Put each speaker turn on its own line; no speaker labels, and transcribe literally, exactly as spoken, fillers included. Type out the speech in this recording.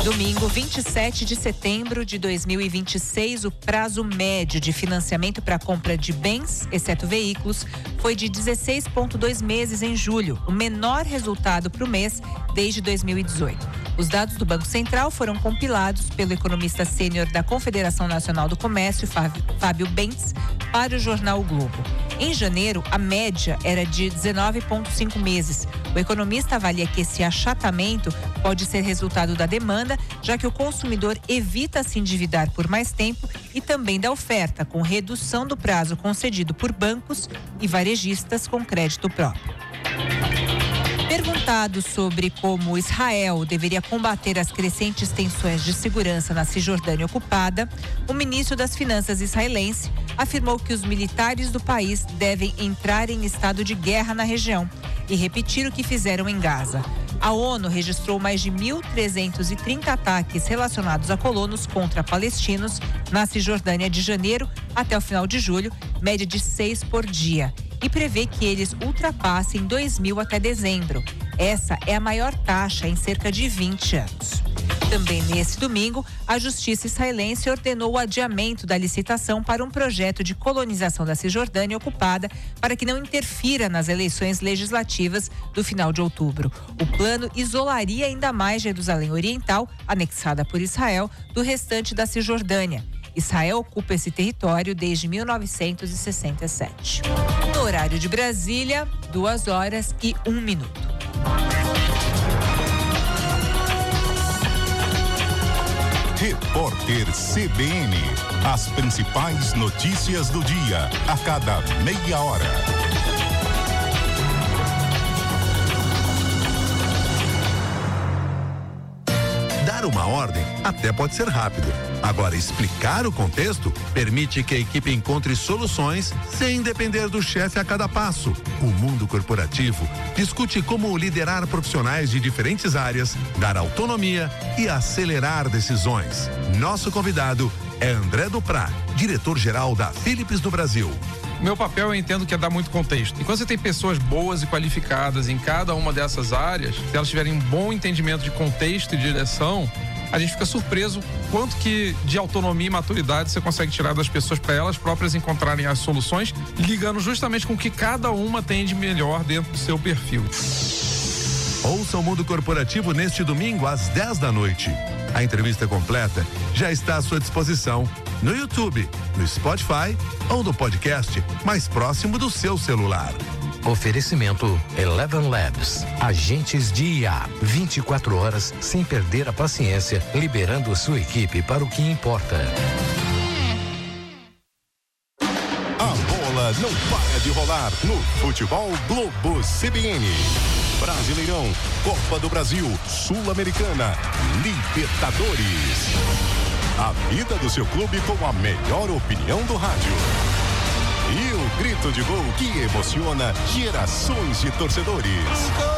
Domingo, vinte e sete de setembro de dois mil e vinte e seis, o prazo médio de financiamento para compra de bens, exceto veículos, foi de dezesseis vírgula dois meses em julho, o menor resultado para o mês desde dois mil e dezoito. Os dados do Banco Central foram compilados pelo economista sênior da Confederação Nacional do Comércio, Fábio Bentes, para o jornal O Globo. Em janeiro, a média era de dezenove vírgula cinco meses. O economista avalia que esse achatamento pode ser resultado da demanda, já que o consumidor evita se endividar por mais tempo, e também da oferta, com redução do prazo concedido por bancos e varejistas com crédito próprio. Perguntado sobre como Israel deveria combater as crescentes tensões de segurança na Cisjordânia ocupada, o ministro das Finanças israelense afirmou que os militares do país devem entrar em estado de guerra na região e repetir o que fizeram em Gaza. A ONU registrou mais de mil trezentos e trinta ataques relacionados a colonos contra palestinos na Cisjordânia de janeiro até o final de julho, média de seis por dia, e prevê que eles ultrapassem dois mil até dezembro. Essa é a maior taxa em cerca de vinte anos. Também nesse domingo, a Justiça israelense ordenou o adiamento da licitação para um projeto de colonização da Cisjordânia ocupada para que não interfira nas eleições legislativas do final de outubro. O plano isolaria ainda mais Jerusalém Oriental, anexada por Israel, do restante da Cisjordânia. Israel ocupa esse território desde mil novecentos e sessenta e sete. No horário de Brasília, duas horas e um minuto.
Repórter C B N. As principais notícias do dia, a cada meia hora.
Dar uma ordem até pode ser rápido. Agora, explicar o contexto permite que a equipe encontre soluções sem depender do chefe a cada passo. O mundo corporativo discute como liderar profissionais de diferentes áreas, dar autonomia e acelerar decisões. Nosso convidado é André Duprá, diretor-geral da Philips do Brasil.
Meu papel, eu entendo que é dar muito contexto. E quando você tem pessoas boas e qualificadas em cada uma dessas áreas, se elas tiverem um bom entendimento de contexto e direção, a gente fica surpreso quanto que de autonomia e maturidade você consegue tirar das pessoas para elas próprias encontrarem as soluções, ligando justamente com o que cada uma tem de melhor dentro do seu perfil.
Ouça o Mundo Corporativo neste domingo às dez da noite. A entrevista completa já está à sua disposição no YouTube, no Spotify ou no podcast mais próximo do seu celular.
Oferecimento Eleven Labs, agentes de I A, vinte e quatro horas sem perder a paciência, liberando sua equipe para o que importa.
A bola não para de rolar no Futebol Globo C B N. Brasileirão, Copa do Brasil, Sul-Americana, Libertadores. A vida do seu clube com a melhor opinião do rádio. E o grito de gol que emociona gerações de torcedores.